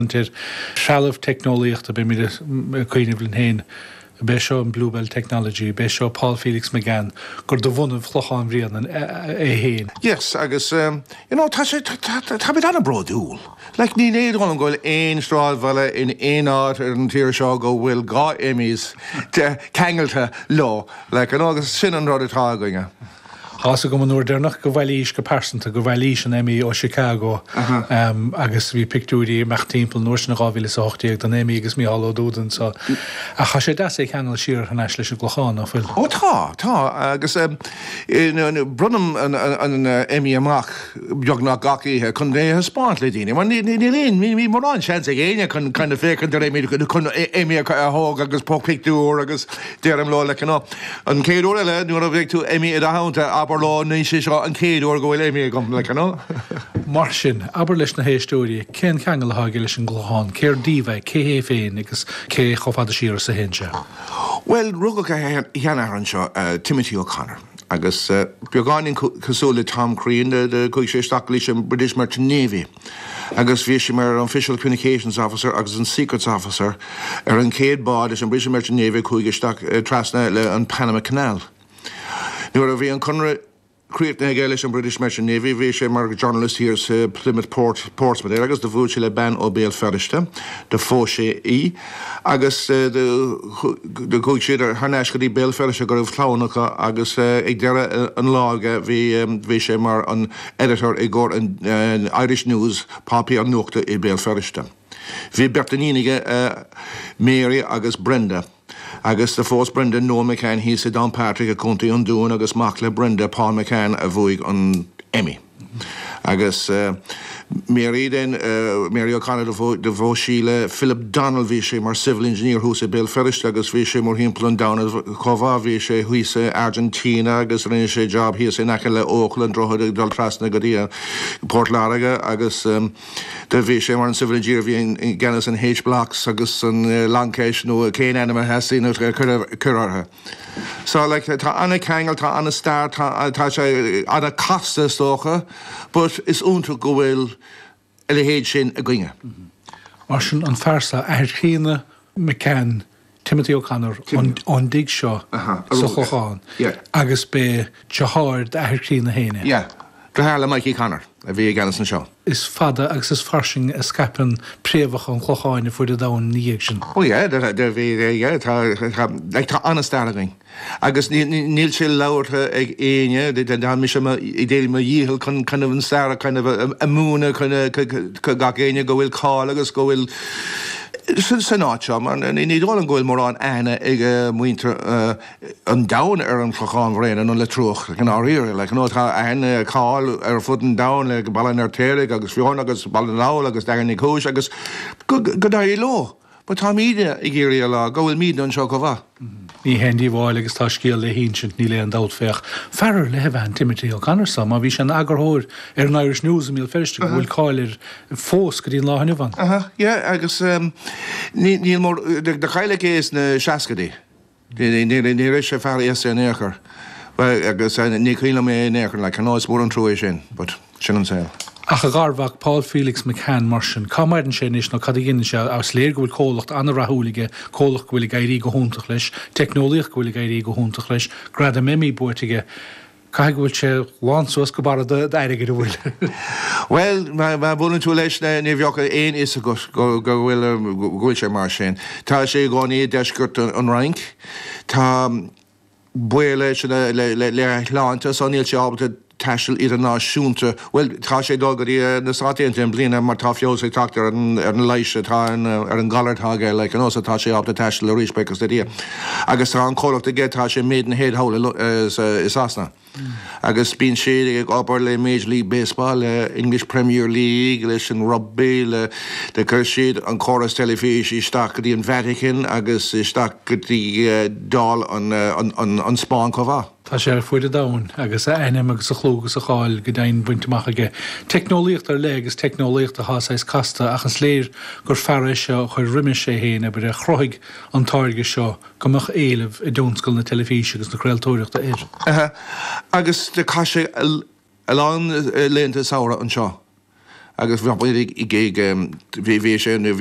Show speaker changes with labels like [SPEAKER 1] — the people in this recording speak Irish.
[SPEAKER 1] Tir shallow technoliacht be mir Queenblin heen. Besho and Bluebell Technology, Besho Paul Felix McGann, gur do bhunn flochan rian heen.
[SPEAKER 2] Yes, agus, you know, tá bit anna broadúil. Like, ní néad an goil ein stráil bhile in ein áit an tíir seo go bhfuil gá Emmys de ceangailta lá, like, an agus sin an rud atá goinge.
[SPEAKER 1] Has go an údernach go bhhailís go persanta go bhhailís an Emmy ó Chicago agus bhí pictúí meach timppla nuair na gáhíle áchtaíag don Emmy agus mí halló dúdan so a cha sé deas é cheangail siar an eis leis an glucháin á fuil.
[SPEAKER 2] Ó tá agus brunam an Emmy amach beagnach gacaíthe chun réthe spáint le daoine, mar ní léon mí mar an sean a géine chun chuna fécinn ar Emmy chun Emmy a thóg agus pó pictúr agus déirm lá le an céad uair eile nuair a bheith tú Emmy a hánta lá ní sé seo an céad uair go bhfuil Emmy gom le nó.
[SPEAKER 1] Mar sin, aber leis na héistóí, cén cheangail tháinig leis an glucháin, céir díomh, cé hé féin agus cé chomhfada siar sa hénse.
[SPEAKER 2] Well, rugach cheannar an seo Timothy O'Connor. Agus beagáin cosúla Tom Crean de chuig sé staclís an British Merchant Navy. Agus bhí sé mar an Official Communications Officer agus an Secrets Officer an céad bád is an British Merchant Navy chuig trasna le an Panama Canal. Nuair a bhí an Conra Creaitna leis an British Merchant Navy, bhí sé mar journalist here sa Plymouth Portsmouth agus de bhúil sé le ban ó béal feriste, de fó sé í, agus de chuig siad ar thneiscadí béal feriste go raibh chlánacha agus ag deire an lága bhí sé mar an editor ag gcóir an Irish News pápaí an nuachta i béal feriste. Bhí bertaníige Mary agus Brenda. Agus the fós Brenda Noel McCann hí sé Don Patrick a chuntaí an dún agus mac le Brenda Paul McCann a bhuaig an Emmy. Agus Mary then Mary O'Connor de bhó síle Philip Donald bhí sé mar civil engineer hú sé Bill Ferris agus bhí sé mar himplan down chomhá bhí sé hui sé Argentina agus rinne sé job hí sé nacha le Auckland drochad dal trasna go dtí Port Lariga agus de bhí sé mar an civil engineer bhí in Guinness an H-Blocks agus an Lancash nó céin anima hesaí nó curartha. So like tá anna ceangail tá anna star tá sé anna casta stócha, but is únta go bhfuil le héad sin a gcuinge.
[SPEAKER 1] Mar sin an fearsa Airchéine McCann, Timothy O'Connor an dig seo sa chlucháin agus be teáir Airchéine héine.
[SPEAKER 2] Yeah. Dhearla Mikey Connor a bhí Guinness an seo.
[SPEAKER 1] Is fada agus is farsing a scapan préomhach an chlucháine fuair de dain níag sin.
[SPEAKER 2] Oh yeah, de bhí tá anna staragaing. Agus níl sé leabhartha ag éine, dá mis i déal mar díhil chun an star kind of a múna chun gach éine go bhfuil cá agus go bhfuil san áitseo, mar ní dháil an ghfuil mór an aine ag muinter an dain ar an chlucháin bhréine nó le troch an áíir, le nó tá aine cáil ar fud an dain le ballan ar téirigh agus fion agus ballan lá agus dagan ní cúis agus go daí lá. Ba tá míide i ggéirí lá, go bhfuil míad an seo go bha.
[SPEAKER 1] Ní hendí bháil agus tá scéal le hínsint ní le an dát féach. Fearar le bhean Timothy O'Connor sa, má bhí sé an agarthóir ar an Irish News a míl feriste go bhfuil cáilir fós go dtíon láthine bhain.
[SPEAKER 2] Agus níl mór de chaile céas na seacadí. Ní rééis sé fear éas an éair. Agus ní chuile mé éair le an áis mór an trúéis sin, but sin an saoil.
[SPEAKER 1] Ach a garbhach Paul Felix McCann mar sin, cámaidin sé is nó cadginn se as léir go bhfuil cólacht anna rathúlaige, cólacht go bhfuil gairí go húntaach leis, technoliaach go bhfuil gairí go húntaach leis, grad a mimi buirtige, cai go bhfuil sé lánsúas go bara d'airig go bhfuil.
[SPEAKER 2] Well, má bhfuil tú leis na bheocha éon is go bhfuil sé mar sin. Tá sé gáí deisgurt an rank, tá buile le láanta san níl sé ábalta taisil iad an náisiúnta. Well, tá sé dulgarí na sátéanta an bliana mar tá fios ag tachtar ar an leise tá ar an galarthaga le an osa tá sé ábalta taisil a ríis becas de dia. Agus tá an cólacht a gé tá sé méid na héad hóla is asna. Agus bín sé ag ábar le Major League Baseball, le English Premier League, leis an rugby, le chuir siad an choras telefís i stacadí an Vatican agus i stacadí dál an Spáin comhá.
[SPEAKER 1] Tá sé ar fuide dain agus aine agus a chlógus a cháil go dain buinteach aige. Technoliacht ar le agus technoliacht a hásáis casta achas léir gur fearra seo chuir riime sé héine bre a chroig an táirge seo gomach éileh i dúnscoil na telefís agus na creaaltóireachta éir.
[SPEAKER 2] Agus de caiise a lán lénta saora an seo. agus bhí sé